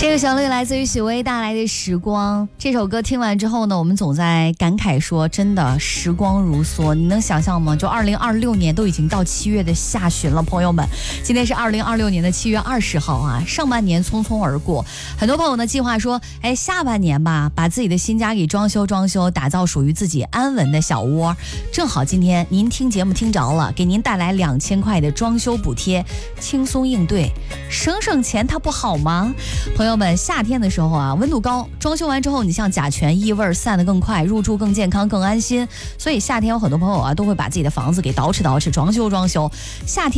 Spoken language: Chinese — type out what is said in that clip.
这个旋律来自于许巍带来的时光。这首歌听完之后呢，我们总在感慨说，真的时光如梭。你能想象吗？就2026年都已经到7月的下旬了，朋友们。今天是2026年的7月20号啊，上半年匆匆而过。很多朋友呢计划说，下半年吧，把自己的新家给装修，打造属于自己安稳的小窝。正好今天您听节目听着了，给您带来2000块的装修补贴，轻松应对，省钱它不好吗？朋友们，夏天的时候啊，温度高，装修完之后，你像甲醛异味散得更快，入住更健康更安心。所以夏天有很多朋友啊，都会把自己的房子给捯饬，装修。夏天